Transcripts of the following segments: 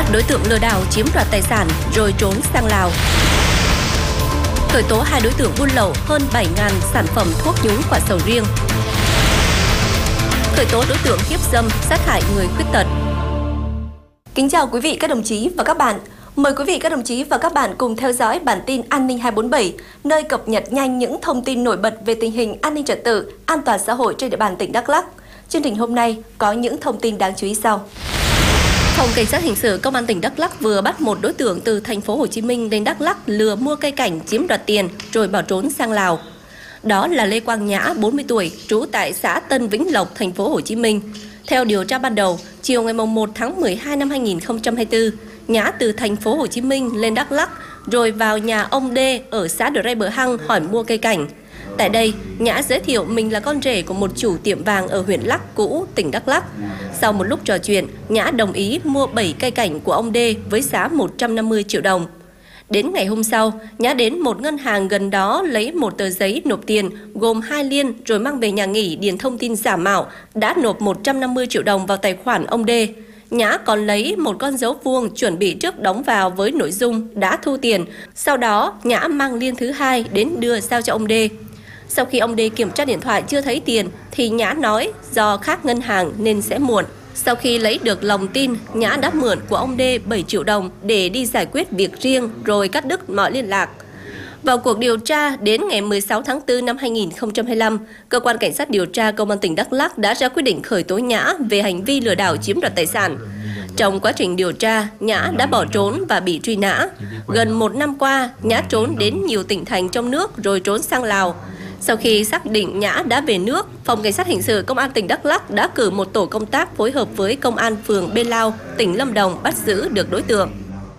Đối tượng lừa đảo chiếm đoạt tài sản rồi trốn sang Lào. Khởi tố 2 đối tượng buôn lậu hơn 7.000 sản phẩm thuốc nhúng quả sầu riêng. Khởi tố đối tượng hiếp dâm, sát hại người khuyết tật. Kính chào quý vị các đồng chí và các bạn. Mời quý vị các đồng chí và các bạn cùng theo dõi bản tin An ninh 247, nơi cập nhật nhanh những thông tin nổi bật về tình hình an ninh trật tự, an toàn xã hội trên địa bàn tỉnh Đắk Lắk. Chương trình hôm nay có những thông tin đáng chú ý sau. Phòng Cảnh sát hình sự Công an tỉnh Đắk Lắk vừa bắt một đối tượng từ thành phố Hồ Chí Minh đến Đắk Lắk lừa mua cây cảnh chiếm đoạt tiền rồi bỏ trốn sang Lào. Đó là Lê Quang Nhã, 40 tuổi, trú tại xã Tân Vĩnh Lộc, thành phố Hồ Chí Minh. Theo điều tra ban đầu, chiều ngày 1 tháng 12 năm 2024, Nhã từ thành phố Hồ Chí Minh lên Đắk Lắk rồi vào nhà ông D ở xã Đờ Rây Bờ Hăng hỏi mua cây cảnh. Tại đây, Nhã giới thiệu mình là con rể của một chủ tiệm vàng ở huyện Lắk Cũ, tỉnh Đắk Lắk. Sau một lúc trò chuyện, Nhã đồng ý mua 7 cây cảnh của ông D với giá 150 triệu đồng. Đến ngày hôm sau, Nhã đến một ngân hàng gần đó lấy một tờ giấy nộp tiền gồm 2 liên rồi mang về nhà nghỉ điền thông tin giả mạo đã nộp 150 triệu đồng vào tài khoản ông D. Nhã còn lấy một con dấu vuông chuẩn bị trước đóng vào với nội dung đã thu tiền. Sau đó, Nhã mang liên thứ 2 đến đưa giao cho ông D. Sau khi ông D kiểm tra điện thoại chưa thấy tiền thì Nhã nói do khác ngân hàng nên sẽ muộn. Sau khi lấy được lòng tin, Nhã đã mượn của ông D 7 triệu đồng để đi giải quyết việc riêng rồi cắt đứt mọi liên lạc. Vào cuộc điều tra, đến ngày 16 tháng 4 năm 2025, Cơ quan Cảnh sát điều tra Công an tỉnh Đắk Lắk đã ra quyết định khởi tố Nhã về hành vi lừa đảo chiếm đoạt tài sản. Trong quá trình điều tra, Nhã đã bỏ trốn và bị truy nã. Gần 1 năm qua, Nhã trốn đến nhiều tỉnh thành trong nước rồi trốn sang Lào. Sau khi xác định Nhã đã về nước, Phòng Cảnh sát hình sự Công an tỉnh Đắk Lắk đã cử một tổ công tác phối hợp với Công an phường Bê Lao, tỉnh Lâm Đồng bắt giữ được đối tượng.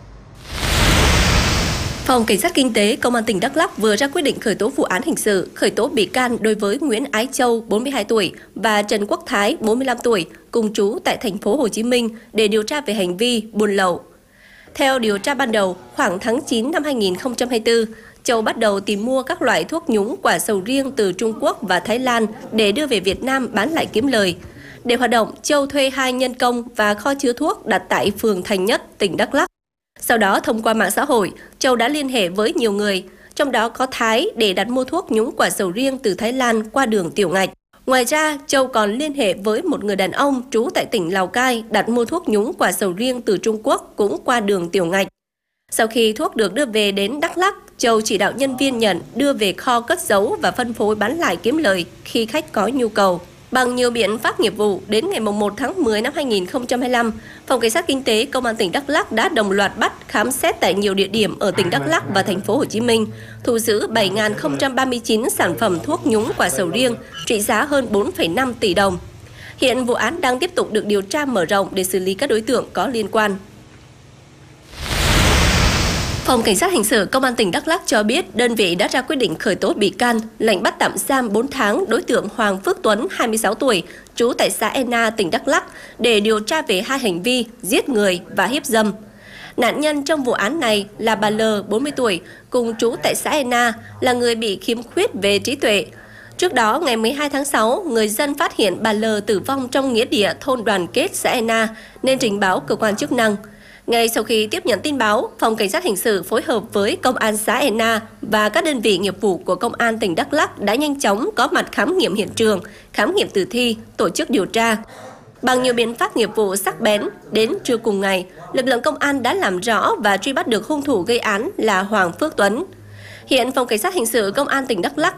Phòng Cảnh sát Kinh tế Công an tỉnh Đắk Lắk vừa ra quyết định khởi tố vụ án hình sự, khởi tố bị can đối với Nguyễn Ái Châu, 42 tuổi và Trần Quốc Thái, 45 tuổi, cùng trú tại thành phố Hồ Chí Minh để điều tra về hành vi buôn lậu. Theo điều tra ban đầu, khoảng tháng 9 năm 2024, Châu bắt đầu tìm mua các loại thuốc nhúng quả sầu riêng từ Trung Quốc và Thái Lan để đưa về Việt Nam bán lại kiếm lời. Để hoạt động, Châu thuê 2 nhân công và kho chứa thuốc đặt tại phường Thành Nhất, tỉnh Đắk Lắk. Sau đó, thông qua mạng xã hội, Châu đã liên hệ với nhiều người, trong đó có Thái để đặt mua thuốc nhúng quả sầu riêng từ Thái Lan qua đường tiểu ngạch. Ngoài ra, Châu còn liên hệ với một người đàn ông trú tại tỉnh Lào Cai đặt mua thuốc nhúng quả sầu riêng từ Trung Quốc cũng qua đường tiểu ngạch. Sau khi thuốc được đưa về đến Đắk Lắk, Châu chỉ đạo nhân viên nhận, đưa về kho cất giấu và phân phối bán lại kiếm lời khi khách có nhu cầu. Bằng nhiều biện pháp nghiệp vụ, đến ngày 1 tháng 10 năm 2025, Phòng Cảnh sát Kinh tế Công an tỉnh Đắk Lắk đã đồng loạt bắt, khám xét tại nhiều địa điểm ở tỉnh Đắk Lắk và thành phố Hồ Chí Minh, thu giữ 7.039 sản phẩm thuốc nhúng quả sầu riêng, trị giá hơn 4,5 tỷ đồng. Hiện vụ án đang tiếp tục được điều tra mở rộng để xử lý các đối tượng có liên quan. Phòng Cảnh sát hình sự Công an tỉnh Đắk Lắk cho biết đơn vị đã ra quyết định khởi tố bị can, lệnh bắt tạm giam 4 tháng đối tượng Hoàng Phước Tuấn, 26 tuổi, trú tại xã Ena, tỉnh Đắk Lắk để điều tra về 2 hành vi giết người và hiếp dâm. Nạn nhân trong vụ án này là bà L, 40 tuổi, cùng trú tại xã Ena, là người bị khiếm khuyết về trí tuệ. Trước đó, ngày 12 tháng 6, người dân phát hiện bà L tử vong trong nghĩa địa thôn Đoàn Kết, xã Ena, nên trình báo cơ quan chức năng. Ngay sau khi tiếp nhận tin báo, Phòng Cảnh sát hình sự phối hợp với Công an xã Ena và các đơn vị nghiệp vụ của Công an tỉnh Đắk Lắk đã nhanh chóng có mặt khám nghiệm hiện trường, khám nghiệm tử thi, tổ chức điều tra. Bằng nhiều biện pháp nghiệp vụ sắc bén, đến trưa cùng ngày, lực lượng công an đã làm rõ và truy bắt được hung thủ gây án là Hoàng Phước Tuấn. Hiện Phòng Cảnh sát hình sự Công an tỉnh Đắk Lắk